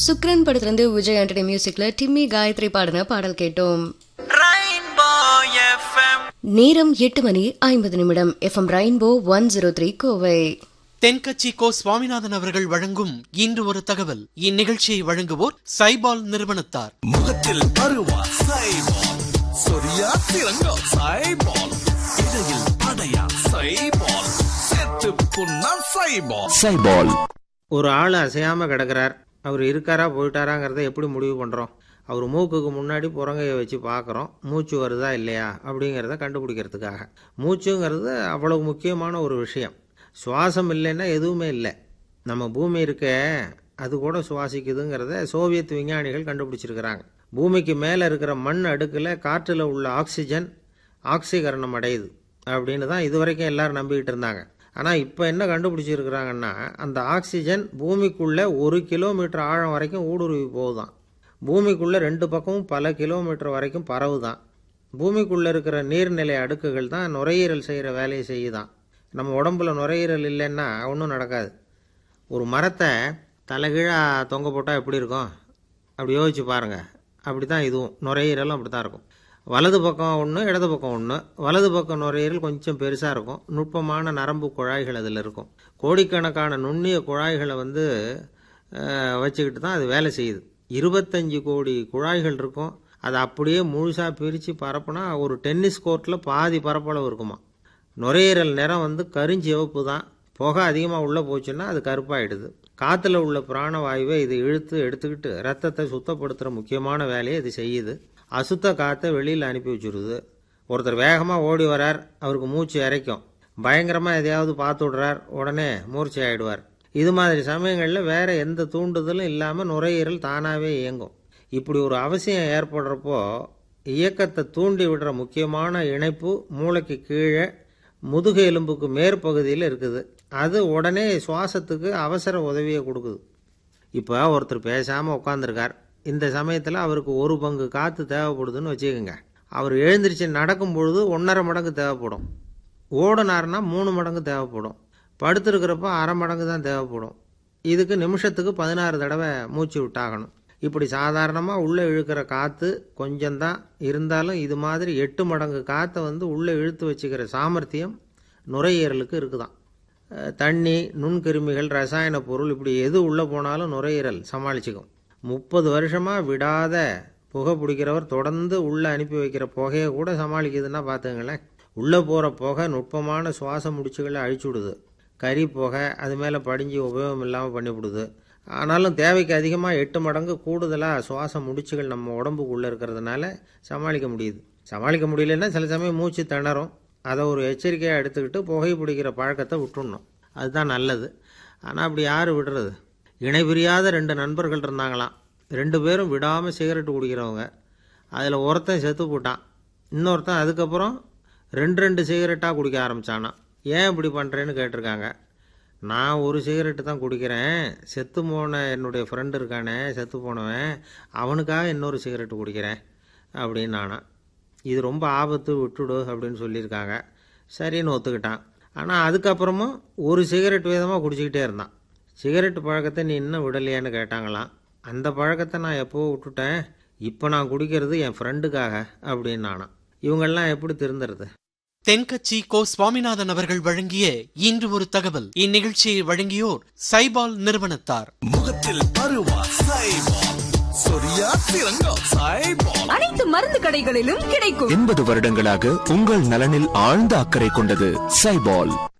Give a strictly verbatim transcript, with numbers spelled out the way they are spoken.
சுக்ரன் படத்திலிருந்து விஜய் ஆண்டனி மியூசிக்ல டிம்மி காயத்ரி பாடின பாடல் கேட்டோம். நேரம் எட்டு மணி ஐம்பது நிமிடம். FM rainbow one zero three Kovai. Thenkachi கோ சுவாமிநாதன் அவர்கள் வழங்கும் இன்று ஒரு தகவல். இந்நிகழ்ச்சியை வழங்குவோர் சைபால் நிறுவனத்தார். முகத்தில் அருவா சைபால், சொரியா திரங்கா சைபால், இடையில் அடையா சைபால், செத்து புண்ணா சைபால். சைபால். ஒரு ஆள் அசையாம கிடக்கிறார். அவர் இருக்காரா போயிட்டாராங்கிறத எப்படி முடிவு பண்றோம்? அவர் மூக்குக்கு முன்னாடி புறங்கையை வச்சு பார்க்குறோம், மூச்சு வருதா இல்லையா அப்படிங்கிறத கண்டுபிடிக்கிறதுக்காக. மூச்சுங்கிறது அவ்வளவு முக்கியமான ஒரு விஷயம். சுவாசம் இல்லைன்னா எதுவுமே இல்லை. நம்ம பூமி இருக்க அது கூட சுவாசிக்குதுங்கிறத சோவியத் விஞ்ஞானிகள் கண்டுபிடிச்சிருக்கிறாங்க. பூமிக்கு மேலே இருக்கிற மண் அடுக்கில் காற்றில் உள்ள ஆக்சிஜன் ஆக்சிகரணம் அடையுது அப்படின்னு தான் இதுவரைக்கும் எல்லாரும் நம்பிக்கிட்டு இருந்தாங்க. ஆனால் இப்போ என்ன கண்டுபிடிச்சிருக்கிறாங்கன்னா, அந்த ஆக்சிஜன் பூமிக்குள்ளே ஒரு கிலோமீட்டர் ஆழம் வரைக்கும் ஊடுருவி போகுதான். பூமிக்குள்ளே ரெண்டு பக்கமும் பல கிலோமீட்டர் வரைக்கும் பரவுதான். பூமிக்குள்ளே இருக்கிற நீர்நிலை அடுக்குகள் தான் நுரையீரல் செய்கிற வேலையை செய்யுதான். நம்ம உடம்புல நுரையீரல் இல்லைன்னா ஒன்றும் நடக்காது. ஒரு மரத்தை தலைகீழாக தொங்க போட்டால் எப்படி இருக்கும் அப்படி யோசிச்சு பாருங்கள். அப்படி தான் இதுவும், நுரையீரலும் அப்படி தான் இருக்கும். வலது பக்கம் ஒன்று, இடது பக்கம் ஒன்று. வலது பக்கம் நுரையீரல் கொஞ்சம் பெருசாக இருக்கும், நுட்பமான நரம்பு குழாய்கள் அதில் இருக்கும். கோடிக்கணக்கான நுண்ணிய குழாய்களை வந்து வச்சுக்கிட்டு தான் அது வேலை செய்யுது. இருபத்தஞ்சி கோடி குழாய்கள் இருக்கும். அதை அப்படியே முழுசாக பிரித்து பரப்புனா ஒரு டென்னிஸ் கோர்ட்டில் பாதி பரப்பளவு இருக்குமா. நுரையீரல் நிறம் வந்து கருஞ்சிவப்பு தான். புகை அதிகமாக உள்ளே போச்சுன்னா அது கருப்பாயிடுது. காற்றுல உள்ள பிராணவாயுவை இது இழுத்து எடுத்துக்கிட்டு ரத்தத்தை சுத்தப்படுத்துகிற முக்கியமான வேலையை இது செய்யுது. அசுத்த காற்றை வெளியில் அனுப்பி வச்சுருது. ஒருத்தர் வேகமாக ஓடி வரார், அவருக்கு மூச்சு இறைக்கும். பயங்கரமாக எதையாவது பார்த்து விடுறார், உடனே மூர்ச்சி ஆகிடுவார். இது மாதிரி சமயங்களில் வேறு எந்த தூண்டுதலும் இல்லாமல் நுரையீரல் தானாகவே இயங்கும். இப்படி ஒரு அவசியம் ஏற்படுறப்போ இயக்கத்தை தூண்டி விடுற முக்கியமான இணைப்பு மூளைக்கு கீழே முதுகு எலும்புக்கு மேற்பகுதியில் இருக்குது. அது உடனே சுவாசத்துக்கு அவசர உதவியை கொடுக்குது. இப்போ ஒருத்தர் பேசாமல் உட்காந்துருக்கார். இந்த சமயத்தில் அவருக்கு ஒரு பங்கு காற்று தேவைப்படுதுன்னு வச்சுக்கோங்க. அவர் எழுந்திரிச்சு நடக்கும் பொழுது ஒன்றரை மடங்கு தேவைப்படும். ஓடினார்னா மூணு மடங்கு தேவைப்படும். படுத்துருக்கிறப்ப அரை மடங்கு தான் தேவைப்படும். இதுக்கு நிமிஷத்துக்கு பதினாறு தடவை மூச்சு விட்டாகணும். இப்படி சாதாரணமாக உள்ளே இழுக்கிற காற்று கொஞ்சம்தான் இருந்தாலும் இது மாதிரி எட்டு மடங்கு காற்றை வந்து உள்ளே இழுத்து வச்சுக்கிற சாமர்த்தியம் நுரையீரலுக்கு இருக்குதான். தண்ணி, நுண்கிருமிகள், ரசாயன பொருள் இப்படி எது உள்ளே போனாலும் நுரையீரல் சமாளிச்சுக்கும். முப்பது வருஷமாக விடாத புகை பிடிக்கிறவர் தொடர்ந்து உள்ளே அனுப்பி வைக்கிற புகையை கூட சமாளிக்குதுன்னா பார்த்துங்களேன். உள்ளே போகிற புகை நுட்பமான சுவாச முடிச்சுகளை அழிச்சு விடுது. கறி புகை அது மேலே படிஞ்சு உபயோகம் இல்லாமல் பண்ணிவிடுது. ஆனாலும் தேவைக்கு அதிகமாக எட்டு மடங்கு கூடுதலாக சுவாச முடிச்சுகள் நம்ம உடம்புக்குள்ளே இருக்கிறதுனால சமாளிக்க முடியுது. சமாளிக்க முடியலன்னா சில சமயம் மூச்சு திணறும். அதை ஒரு எச்சரிக்கையாக எடுத்துக்கிட்டு புகை பிடிக்கிற பழக்கத்தை விட்டுடணும். அதுதான் நல்லது. ஆனால் அப்படி யார் விடுறது? இணை பிரியாத ரெண்டு நண்பர்கள் இருந்தாங்களாம். ரெண்டு பேரும் விடாமல் சிகரெட்டு குடிக்கிறவங்க. அதில் ஒருத்தன் செத்து போட்டான். இன்னொருத்தன் அதுக்கப்புறம் ரெண்டு ரெண்டு சிகரெட்டாக குடிக்க ஆரம்பித்தானா. ஏன் இப்படி பண்ணுறேன்னு கேட்டிருக்காங்க. நான் ஒரு சிகரெட்டு தான் குடிக்கிறேன், செத்து போன என்னுடைய ஃப்ரெண்டு இருக்கானே செத்து போனவன், அவனுக்காக இன்னொரு சிகரெட்டு குடிக்கிறேன் அப்படின்னு நானா. இது ரொம்ப ஆபத்து, விட்டுடு அப்படின்னு சொல்லியிருக்காங்க. சரின்னு ஒத்துக்கிட்டான். ஆனால் அதுக்கப்புறமும் ஒரு சிகரெட் வீதமாக குடிச்சிக்கிட்டே இருந்தான். சிகரெட்டு பழக்கத்தை நீ இன்னும் விடலையான்னு கேட்டாங்களாம். அந்த பழக்கத்தை நான் எப்போவோ விட்டுட்டேன், இப்போ நான் குடிக்கிறது என் ஃப்ரெண்டுக்காக அப்படின்னு நானா. இவங்கெல்லாம் எப்படி திருந்துறது? தென்கட்சி கோ சுவாமிநாதன் அவர்கள் வழங்கிய இன்று ஒரு தகவல். இந்நிகழ்ச்சியை வழங்கியோர் சைபால் நிறுவனத்தார். முகத்தில் அருவா சைபால், சொரியா திரங்கா சைபால். அனைத்து மருந்து கடைகளிலும் கிடைக்கும். எண்பது வருடங்களாக உங்கள் நலனில் ஆழ்ந்த அக்கறை கொண்டது சைபால்.